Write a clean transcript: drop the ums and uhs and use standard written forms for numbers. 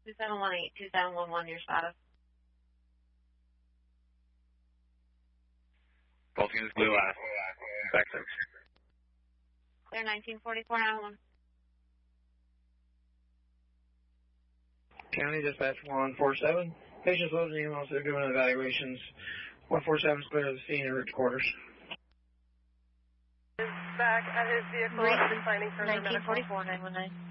2718-2711, your status. Both units clear last. Back 6. Clear 1944-911. County Dispatch 147. Patients loaded in while they're doing evaluations. 147 is clear of the scene and route to quarters. Is back at his vehicle. 1944-919.